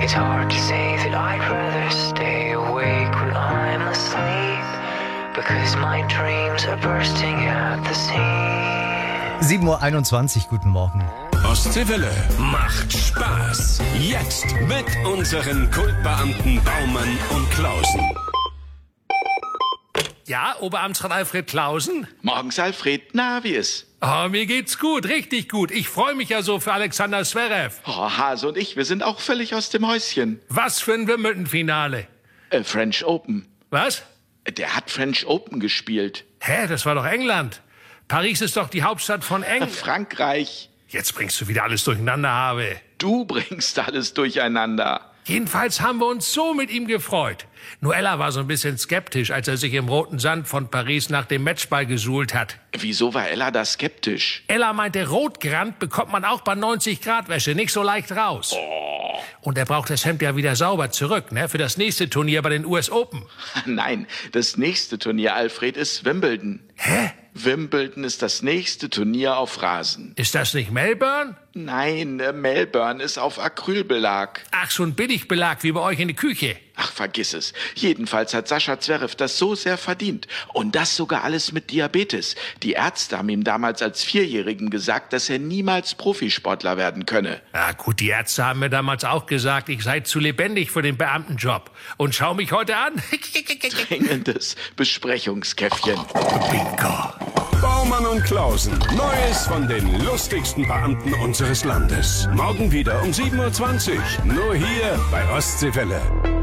It's hard to say that I'd rather stay awake when I'm asleep, because my dreams are bursting at the seams. 7:21 Uhr, guten Morgen. Ostseewelle macht Spaß. Jetzt mit unseren Kultbeamten Baumann und Klausen. Ja, Oberamtsrat Alfred Klausen? Morgens, Alfred. Na, wie ist? Oh, mir geht's gut, richtig gut. Ich freue mich ja so für Alexander Zverev. Oh, Hase und ich, wir sind auch völlig aus dem Häuschen. Was für ein Wimbledon-Finale. French Open. Was? Der hat French Open gespielt. Hä, das war doch England. Paris ist doch die Hauptstadt von England. Frankreich. Jetzt bringst du wieder alles durcheinander, Habe. Du bringst alles durcheinander. Jedenfalls haben wir uns so mit ihm gefreut. Nur Ella war so ein bisschen skeptisch, als er sich im roten Sand von Paris nach dem Matchball gesuhlt hat. Wieso war Ella da skeptisch? Ella meinte, Rotgrand bekommt man auch bei 90-Grad-Wäsche nicht so leicht raus. Oh. Und er braucht das Hemd ja wieder sauber zurück, ne, für das nächste Turnier bei den US Open. Nein, das nächste Turnier, Alfred, ist Wimbledon. Hä? Wimbledon ist das nächste Turnier auf Rasen. Ist das nicht Melbourne? Nein, Melbourne ist auf Acrylbelag. Ach, so ein Billigbelag wie bei euch in der Küche. Ach, vergiss es. Jedenfalls hat Sascha Zverev das so sehr verdient. Und das sogar alles mit Diabetes. Die Ärzte haben ihm damals als Vierjährigen gesagt, dass er niemals Profisportler werden könne. Ja gut, die Ärzte haben mir damals auch gesagt, ich sei zu lebendig für den Beamtenjob. Und schau mich heute an. Dringendes Besprechungskäffchen. Bingo. Baumann und Klausen. Neues von den lustigsten Beamten unseres Landes. Morgen wieder um 7:20 Uhr. Nur hier bei Ostseewelle.